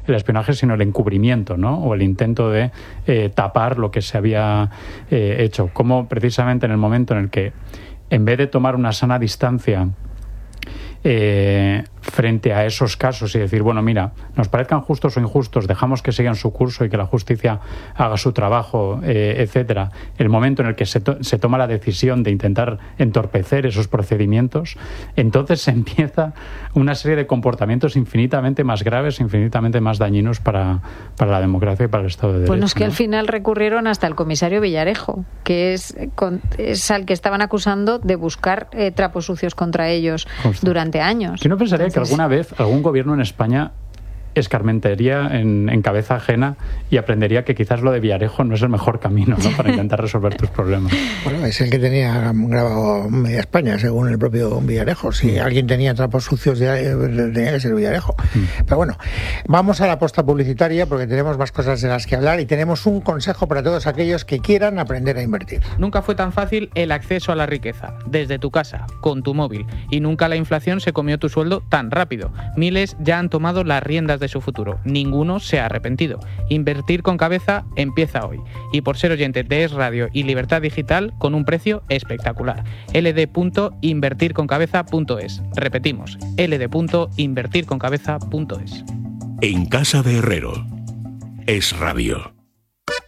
el espionaje, sino el encubrimiento, ¿no? O el intento de tapar lo que se había hecho. Como precisamente en el momento en el que, en vez de tomar una sana distancia frente a esos casos y decir, bueno, mira, nos parezcan justos o injustos, dejamos que sigan su curso y que la justicia haga su trabajo, etcétera. El momento en el que se toma la decisión de intentar entorpecer esos procedimientos, entonces se empieza una serie de comportamientos infinitamente más graves, infinitamente más dañinos para la democracia y para el Estado de Derecho. Bueno, es que al final recurrieron hasta el comisario Villarejo, que es al que estaban acusando de buscar trapos sucios contra ellos durante años. Yo no pensaría que alguna vez algún gobierno en España escarmentaría en cabeza ajena y aprendería que quizás lo de Villarejo no es el mejor camino, ¿no?, para intentar resolver tus problemas. Bueno, es el que tenía grabado media España, según el propio Villarejo. Si alguien tenía trapos sucios, tenía que ser Villarejo. Pero bueno, vamos a la posta publicitaria porque tenemos más cosas de las que hablar y tenemos un consejo para todos aquellos que quieran aprender a invertir. Nunca fue tan fácil el acceso a la riqueza, desde tu casa, con tu móvil, y nunca la inflación se comió tu sueldo tan rápido. Miles ya han tomado las riendas de su futuro. Ninguno se ha arrepentido. Invertir con cabeza empieza hoy. Y por ser oyente de Es Radio y Libertad Digital, con un precio espectacular. ld.invertirconcabeza.es. Repetimos, ld.invertirconcabeza.es. En casa de Herrero. Es Radio.